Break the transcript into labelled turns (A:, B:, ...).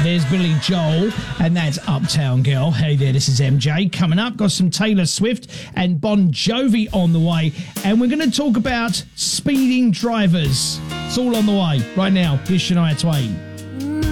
A: Here's Billy Joel, and that's Uptown Girl. Hey there, this is MJ. Coming up, got some Taylor Swift and Bon Jovi on the way, and we're going to talk about speeding drivers. It's all on the way right now. Here's Shania Twain.